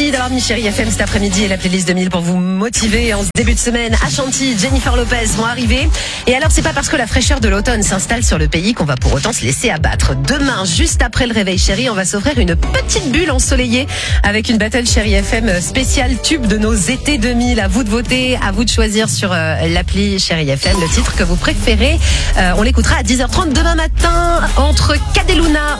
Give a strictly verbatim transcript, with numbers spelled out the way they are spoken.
Merci d'avoir mis Chérie F M cet après-midi et la playlist deux mille pour vous motiver en ce début de semaine. Ashanti, Jennifer Lopez vont arriver. Et alors, c'est pas parce que la fraîcheur de l'automne s'installe sur le pays qu'on va pour autant se laisser abattre. Demain, juste après le réveil Chérie, on va s'offrir une petite bulle ensoleillée avec une battle Chérie F M spéciale tube de nos étés deux mille. À vous de voter, à vous de choisir sur euh, l'appli Chérie F M le titre que vous préférez. Euh, on l'écoutera à dix heures trente demain matin entre Cadeluna